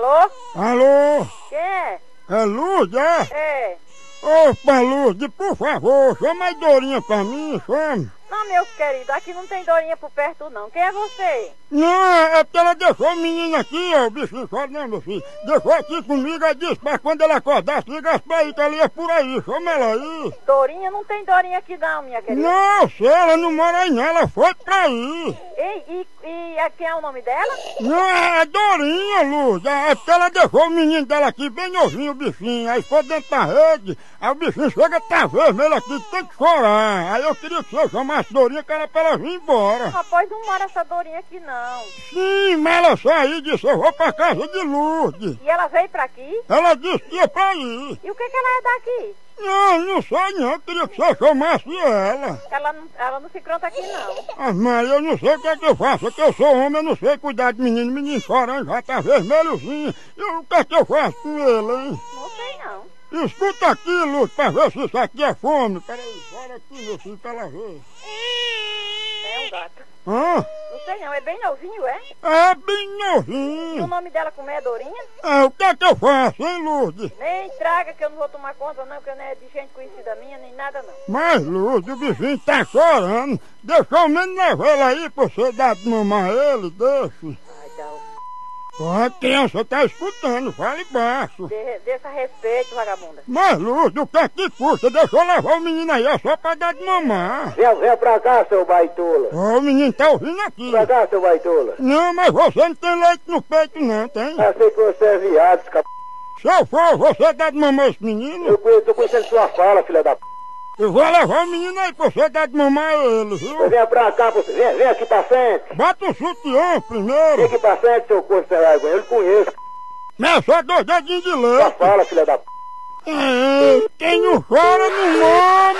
Alô? Alô? Quem é? É Lourdes, é? É. Opa, Lourdes, por favor, chama a Dorinha pra mim, chama. Não, meu querido, aqui não tem Dorinha por perto não. Quem é você? Não, é porque ela deixou o menino aqui, ó, o bichinho chora não, meu filho. Deixou aqui comigo, aí disse pra quando ela acordasse, ligasse pra aí, que ela ia por aí, chama ela aí. Dorinha? Não tem Dorinha aqui não, minha querida. Não, sei, ela não mora aí não, ela foi pra aí. Ei, quem é o nome dela? Não, é Dorinha, Lourdes, é porque ela deixou o menino dela aqui bem novinho, o bichinho, aí foi dentro da rede, aí o bichinho chega, tá vermelho aqui, tem que chorar. Aí eu queria que você chamasse Dorinha, que era pra ela vir embora. Rapaz, não mora essa Dorinha aqui não. Sim, mas ela saiu e disse, eu vou pra casa de Lourdes. E ela veio pra aqui? Ela disse que ia pra aí. E o que ela é daqui? Não sei não, eu queria que você chamasse ela. Ela não se cronta aqui não. Ah, mãe, eu não sei o que é que eu faço, que eu sou homem, eu não sei cuidar de menino, menino chorando, já tá vermelhozinho. E o que é que eu faço com ele, hein? Não sei não. Escuta aqui, Lourdes, pra ver se isso aqui é fome. Peraí, bora aqui, meu filho, pra ela ver. É um gato. Hã? Não sei não, é bem novinho, é? É bem E o novinho. nome dela como é Dorinha? É, o que é que eu faço, hein, Lourdes? Nem traga que eu não vou tomar conta não, que eu não é de gente conhecida minha, nem nada não. Mas, Lourdes, o bichinho tá chorando. Deixa ao menos levar ele aí pra você dar de mamar ele, deixa. Ai, dá A criança tá escutando, fale baixo. Deixa respeito, vagabunda. Mas, Lourdes, o que é que custa? Deixa eu levar o menino aí, é só pra dar de mamar. Vem pra cá, seu baitola. Ó, o menino tá ouvindo aqui. Pra cá, seu baitola. Não, mas você não tem leite no peito não, tem? Eu sei que você é viado, Se eu for, você dá de mamar esse menino? eu tô conhecendo sua fala, filha da p. Eu vou levar o menino aí pra você dar de mamar ele, viu? Vem pra cá, vem aqui pra frente. Bota o sutiã Vem primeiro. aqui pra frente, seu corpo sem vergonha. Eu lhe conheço. Mas é só 2 dedinhos de Sua leite. fala, filha da p. É, quem não chora não mama.